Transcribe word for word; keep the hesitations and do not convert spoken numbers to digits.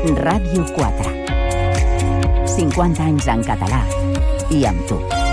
Ràdio quatre. cinquanta anys en català i amb tu.